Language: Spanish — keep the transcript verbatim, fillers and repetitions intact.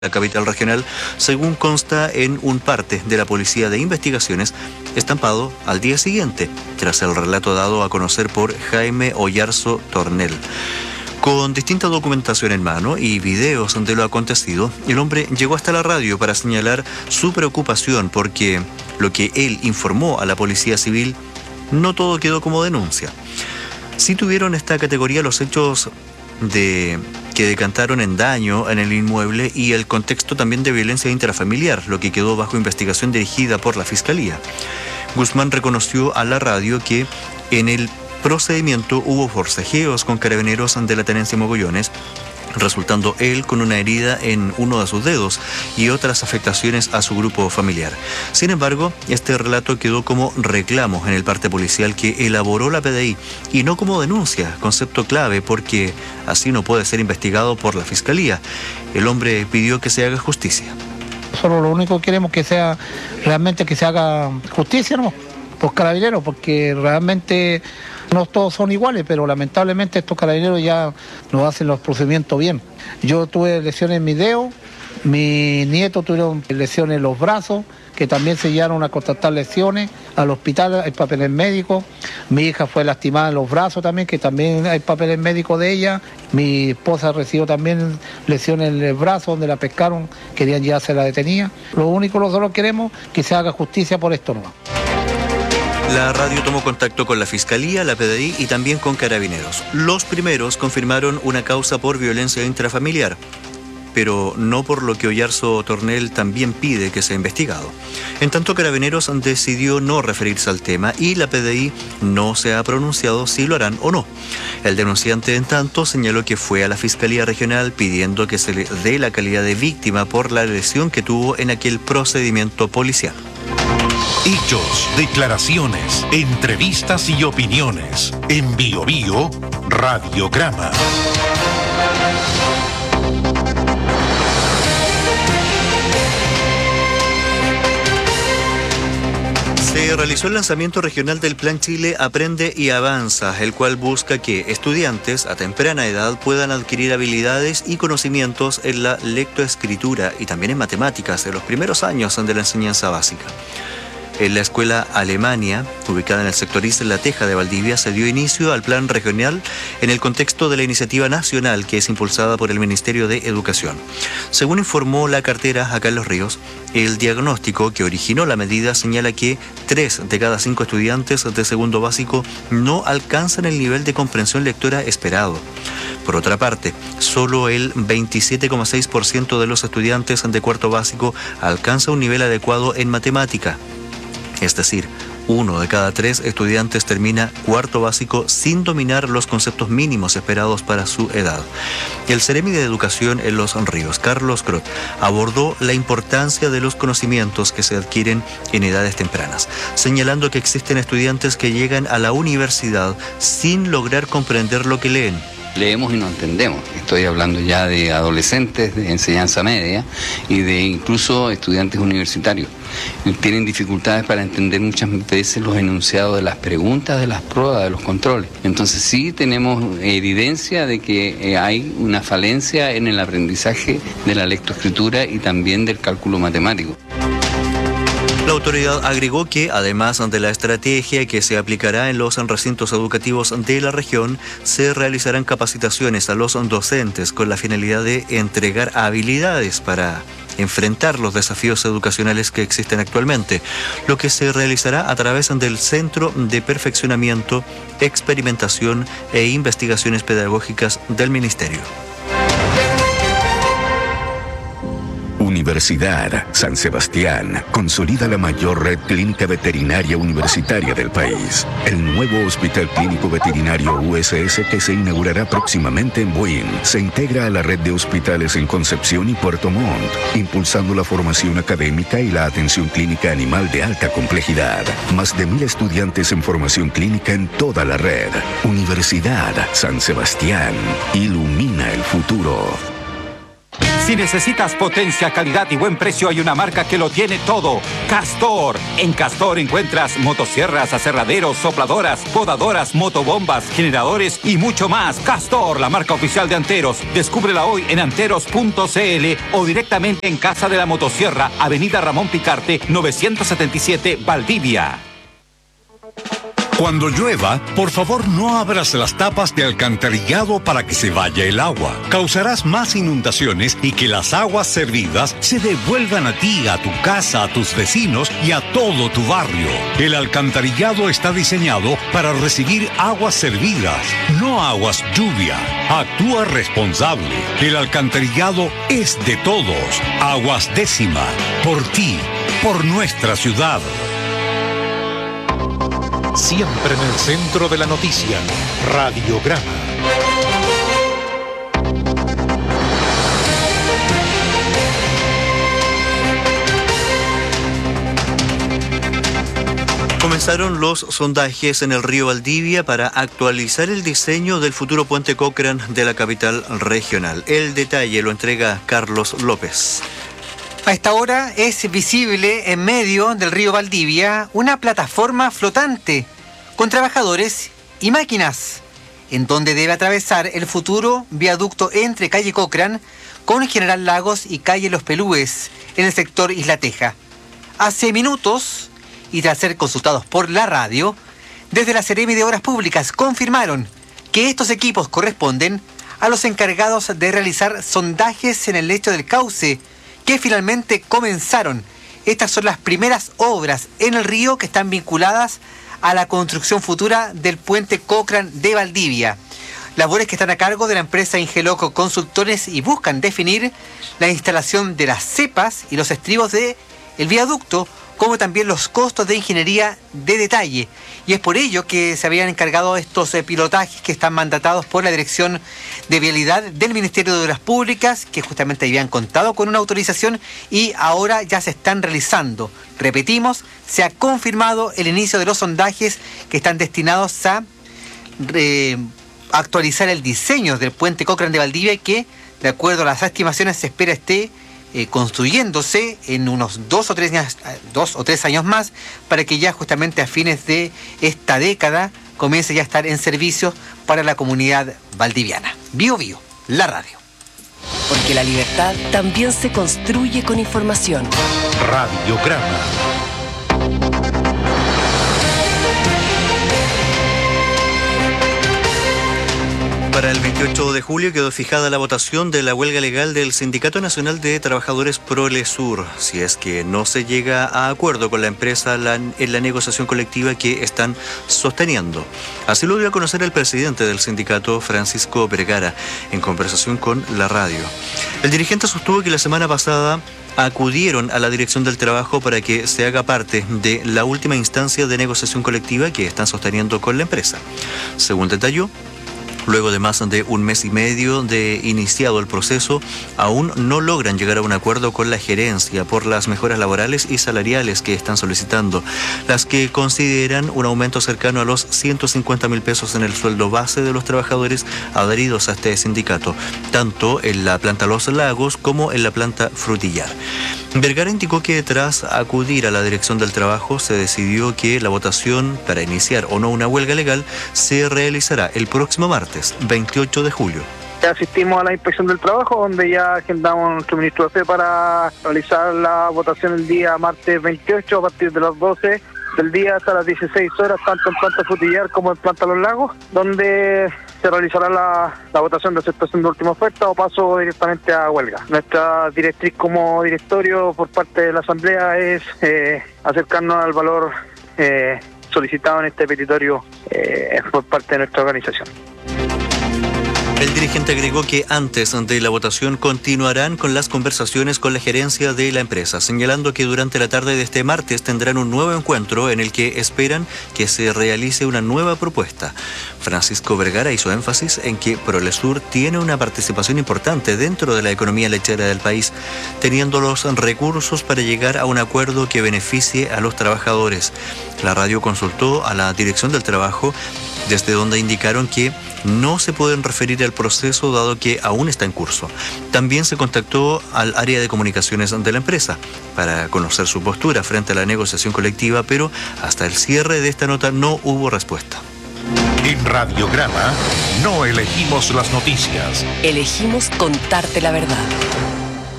la capital regional, según consta en un parte de la Policía de Investigaciones, estampado al día siguiente, tras el relato dado a conocer por Jaime Oyarzo Tornel. Con distinta documentación en mano y videos de lo acontecido, el hombre llegó hasta la radio para señalar su preocupación porque lo que él informó a la Policía Civil no todo quedó como denuncia. Sí tuvieron esta categoría los hechos de que decantaron en daño en el inmueble y el contexto también de violencia intrafamiliar, lo que quedó bajo investigación dirigida por la Fiscalía. Guzmán reconoció a la radio que en el procedimiento hubo forcejeos con carabineros de la tenencia Mogollones, resultando él con una herida en uno de sus dedos y otras afectaciones a su grupo familiar. Sin embargo, este relato quedó como reclamo en el parte policial que elaboró la P D I y no como denuncia, concepto clave porque así no puede ser investigado por la Fiscalía. El hombre pidió que se haga justicia. Solo lo único que queremos que sea realmente que se haga justicia, ¿no? Por carabineros, porque realmente no todos son iguales, pero lamentablemente estos carabineros ya no hacen los procedimientos bien. Yo tuve lesiones en mi dedo, mis nietos tuvieron lesiones en los brazos, que también se llegaron a constatar lesiones, al hospital hay papeles médicos, mi hija fue lastimada en los brazos también, que también hay papeles médicos de ella, mi esposa recibió también lesiones en el brazo donde la pescaron, querían llevarse la detenida. Lo único que nosotros queremos es que se haga justicia por esto nomás. La radio tomó contacto con la Fiscalía, la P D I y también con Carabineros. Los primeros confirmaron una causa por violencia intrafamiliar, pero no por lo que Oyarzo Tornel también pide que sea investigado. En tanto, Carabineros decidió no referirse al tema y la P D I no se ha pronunciado si lo harán o no. El denunciante, en tanto, señaló que fue a la Fiscalía Regional pidiendo que se le dé la calidad de víctima por la lesión que tuvo en aquel procedimiento policial. Hechos, declaraciones, entrevistas y opiniones. En Bio Bio, Radiograma. Se realizó el lanzamiento regional del Plan Chile Aprende y Avanza, el cual busca que estudiantes a temprana edad puedan adquirir habilidades y conocimientos en la lectoescritura y también en matemáticas en los primeros años de la enseñanza básica. En la escuela Alemania, ubicada en el sector Isla Teja de Valdivia, se dio inicio al plan regional en el contexto de la iniciativa nacional que es impulsada por el Ministerio de Educación. Según informó la cartera acá en Los Ríos, el diagnóstico que originó la medida señala que tres de cada cinco estudiantes de segundo básico no alcanzan el nivel de comprensión lectora esperado. Por otra parte, solo el veintisiete coma seis por ciento de los estudiantes de cuarto básico alcanza un nivel adecuado en matemática. Es decir, uno de cada tres estudiantes termina cuarto básico sin dominar los conceptos mínimos esperados para su edad. El Ceremi de Educación en Los Ríos, Carlos Crot, abordó la importancia de los conocimientos que se adquieren en edades tempranas, señalando que existen estudiantes que llegan a la universidad sin lograr comprender lo que leen. Leemos y no entendemos. Estoy hablando ya de adolescentes de enseñanza media y de incluso estudiantes universitarios. Tienen dificultades para entender muchas veces los enunciados de las preguntas, de las pruebas, de los controles. Entonces sí tenemos evidencia de que hay una falencia en el aprendizaje de la lectoescritura y también del cálculo matemático. La autoridad agregó que, además de la estrategia que se aplicará en los recintos educativos de la región, se realizarán capacitaciones a los docentes con la finalidad de entregar habilidades para enfrentar los desafíos educacionales que existen actualmente, lo que se realizará a través del Centro de Perfeccionamiento, Experimentación e Investigaciones Pedagógicas del Ministerio. Universidad San Sebastián consolida la mayor red clínica veterinaria universitaria del país. El nuevo Hospital Clínico Veterinario U S S que se inaugurará próximamente en Buin se integra a la red de hospitales en Concepción y Puerto Montt, impulsando la formación académica y la atención clínica animal de alta complejidad. Más de mil estudiantes en formación clínica en toda la red. Universidad San Sebastián ilumina el futuro. Si necesitas potencia, calidad y buen precio, hay una marca que lo tiene todo. Castor. En Castor encuentras motosierras, aserraderos, sopladoras, podadoras, motobombas, generadores y mucho más. Castor, la marca oficial de Anteros. Descúbrela hoy en anteros punto c l o directamente en Casa de la Motosierra, Avenida Ramón Picarte, novecientos setenta y siete, Valdivia. Cuando llueva, por favor no abras las tapas de alcantarillado para que se vaya el agua. Causarás más inundaciones y que las aguas servidas se devuelvan a ti, a tu casa, a tus vecinos y a todo tu barrio. El alcantarillado está diseñado para recibir aguas servidas, no aguas lluvia. Actúa responsable. El alcantarillado es de todos. Aguas Décima. Por ti, por nuestra ciudad. Siempre en el centro de la noticia, Radiograma. Comenzaron los sondajes en el río Valdivia para actualizar el diseño del futuro puente Cochrane de la capital regional. El detalle lo entrega Carlos López. A esta hora es visible en medio del río Valdivia una plataforma flotante con trabajadores y máquinas, en donde debe atravesar el futuro viaducto entre calle Cochrane con General Lagos y calle Los Pelúes en el sector Isla Teja. Hace minutos, y tras ser consultados por la radio, desde la Seremi de Obras Públicas confirmaron que estos equipos corresponden a los encargados de realizar sondajes en el lecho del cauce, que finalmente comenzaron. Estas son las primeras obras en el río que están vinculadas a la construcción futura del puente Cochrane de Valdivia. Labores que están a cargo de la empresa Ingeloco Consultores y buscan definir la instalación de las cepas y los estribos del viaducto, como también los costos de ingeniería de detalle. Y es por ello que se habían encargado estos eh, pilotajes que están mandatados por la Dirección de Vialidad del Ministerio de Obras Públicas, que justamente habían contado con una autorización y ahora ya se están realizando. Repetimos, se ha confirmado el inicio de los sondajes que están destinados a eh, actualizar el diseño del puente Cochrane de Valdivia y que, de acuerdo a las estimaciones, se espera esté Eh, construyéndose en unos dos o, tres, dos o tres años más para que ya justamente a fines de esta década comience ya a estar en servicio para la comunidad valdiviana. Bio Bio, la radio. Porque la libertad también se construye con información. Radiograma. Para el veintiocho de julio quedó fijada la votación de la huelga legal del Sindicato Nacional de Trabajadores Prolesur. Si es que no se llega a acuerdo con la empresa en la negociación colectiva que están sosteniendo. Así lo dio a conocer el presidente del sindicato, Francisco Vergara, en conversación con la radio. El dirigente sostuvo que la semana pasada acudieron a la Dirección del Trabajo para que se haga parte de la última instancia de negociación colectiva que están sosteniendo con la empresa. Según detalló, luego de más de un mes y medio de iniciado el proceso, aún no logran llegar a un acuerdo con la gerencia por las mejoras laborales y salariales que están solicitando, las que consideran un aumento cercano a los ciento cincuenta mil pesos en el sueldo base de los trabajadores adheridos a este sindicato, tanto en la planta Los Lagos como en la planta Frutillar. Vergara indicó que tras acudir a la Dirección del Trabajo se decidió que la votación para iniciar o no una huelga legal se realizará el próximo martes, veintiocho de julio. Asistimos a la inspección del trabajo, donde ya agendamos a nuestro ministro de Fe para realizar la votación el día martes veintiocho a partir de las doce del día hasta las dieciséis horas, tanto en planta Frutillar como en planta Los Lagos, donde se realizará la, la votación de aceptación de última oferta o paso directamente a huelga. Nuestra directriz como directorio por parte de la Asamblea es eh, acercarnos al valor eh, solicitado en este petitorio eh, por parte de nuestra organización. El dirigente agregó que antes de la votación continuarán con las conversaciones con la gerencia de la empresa, señalando que durante la tarde de este martes tendrán un nuevo encuentro en el que esperan que se realice una nueva propuesta. Francisco Vergara hizo énfasis en que Prolesur tiene una participación importante dentro de la economía lechera del país, teniendo los recursos para llegar a un acuerdo que beneficie a los trabajadores. La radio consultó a la Dirección del Trabajo, desde donde indicaron que no se pueden referir al proceso dado que aún está en curso. También se contactó al área de comunicaciones de la empresa para conocer su postura frente a la negociación colectiva, pero hasta el cierre de esta nota no hubo respuesta. En Radiograma no elegimos las noticias. Elegimos contarte la verdad.